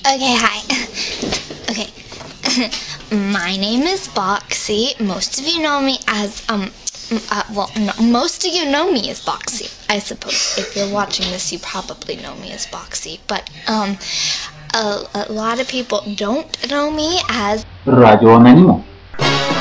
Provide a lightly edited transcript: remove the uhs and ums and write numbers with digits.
Okay, hi. Okay. My name is Boxy. Most of you know me as, most of you know me as Boxy, I suppose. If you're watching this, you probably know me as Boxy. But, a lot of people don't know me as Rayo Anónimo.